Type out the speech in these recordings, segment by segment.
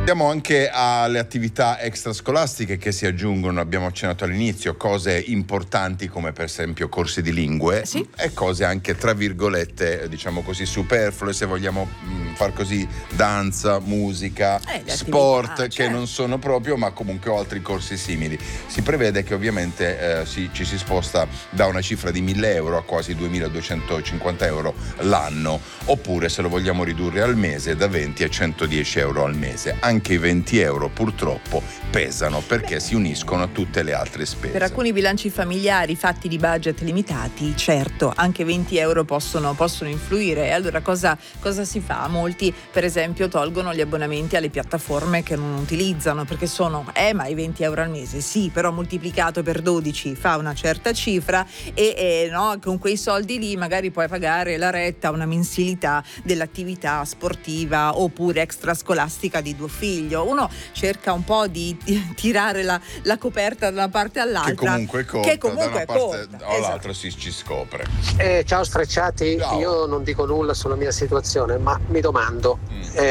Andiamo anche alle attività extrascolastiche che si aggiungono, abbiamo accennato all'inizio, cose importanti come per esempio corsi di lingue, sì, e cose anche tra virgolette diciamo così superflue, se vogliamo far così, danza, musica, sport, attività, che certo. non sono proprio, ma comunque ho altri corsi simili. Si prevede che ovviamente ci si sposta da una cifra di 1.000 euro a quasi 2.250 euro l'anno, oppure se lo vogliamo ridurre al mese da 20 a 110 euro al mese. Anche i 20 euro purtroppo pesano perché si uniscono a tutte le altre spese. Per alcuni bilanci familiari fatti di budget limitati, certo, anche 20 euro possono influire. E allora cosa si fa? Molti, per esempio, tolgono gli abbonamenti alle piattaforme che non utilizzano, perché sono, ma i 20 euro al mese, sì, però moltiplicato per 12 fa una certa cifra e no, con quei soldi lì magari puoi pagare la retta, una mensilità dell'attività sportiva oppure extrascolastica di tuo figlio. Uno cerca un po' di tirare la coperta da una parte all'altra, che comunque da una parte all'altra si ci scopre. Ciao sfrecciati, Ciao. Io non dico nulla sulla mia situazione, ma mi domando,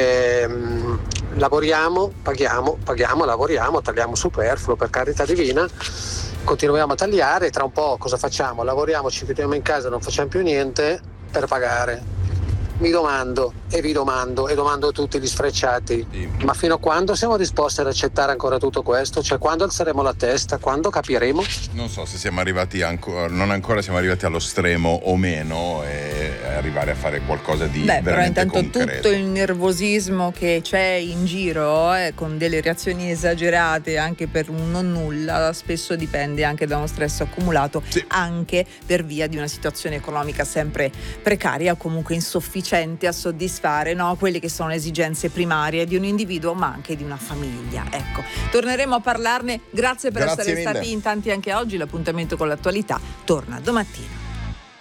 lavoriamo, paghiamo, lavoriamo, tagliamo superfluo, per carità divina, continuiamo a tagliare, tra un po' cosa facciamo? Lavoriamo, ci chiudiamo in casa, non facciamo più niente per pagare. Mi domando e vi domando e domando a tutti gli sfrecciati, Sì. ma fino a quando siamo disposti ad accettare ancora tutto questo? Cioè, quando alzeremo la testa? Quando capiremo? Non so se siamo arrivati non ancora siamo arrivati allo stremo o meno, e arrivare a fare qualcosa di però veramente intanto concreto. tutto il nervosismo che c'è in giro, con delle reazioni esagerate anche per un non nulla, spesso dipende anche da uno stress accumulato, Sì. anche per via di una situazione economica sempre precaria o comunque insufficiente a soddisfare, no, quelle che sono le esigenze primarie di un individuo ma anche di una famiglia. Ecco, torneremo a parlarne. Grazie per Grazie essere mille. stati in tanti anche oggi. L'appuntamento con l'attualità torna domattina.